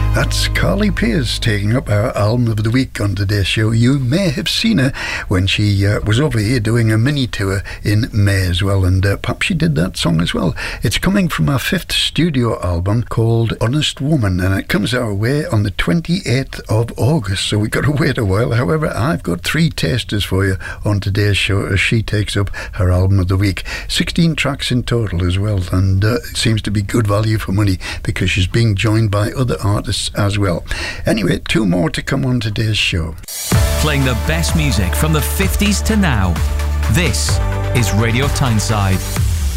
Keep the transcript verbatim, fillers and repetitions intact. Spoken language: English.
That's Carly Pearce taking up our album of the week on today's show. You may have seen her when she uh, was over here doing a mini tour in May as well, and uh, perhaps she did that song as well. It's coming from our fifth studio album called Honest Woman, and it comes our way on the twenty-eighth of August, so we've got to wait a while. However, I've got three tasters for you on today's show as she takes up her album of the week. sixteen tracks in total as well, and uh, it seems to be good value for money because she's being joined by other artists as well. Anyway, two more to come on today's show. Playing the best music from the fifties to now. This is Radio Tyneside.